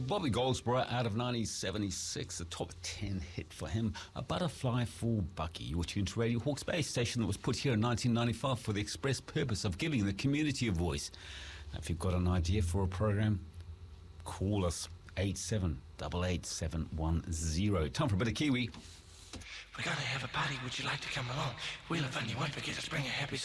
Bobby Goldsboro out of 1976, a top 10 hit for him, A Butterfly for Bucky. You're tuned to Radio Hawke's Bay, station that was put here in 1995 for the express purpose of giving the community a voice. Now, if you've got an idea for a program, call us 8788 Time for a bit of Kiwi. We're gonna have a party, would you like to come along? Wheel of Fun, you won't forget to bring a happy